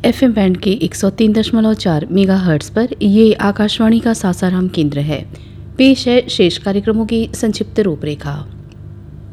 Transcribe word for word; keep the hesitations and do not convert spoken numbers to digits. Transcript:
FM band के एक सौ तीन दशमलव चार मेगाहर्ट्ज़ पर ये आकाशवाणी का सासाराम केंद्र है। पेश है शेष कार्यक्रमों की संक्षिप्त रूपरेखा।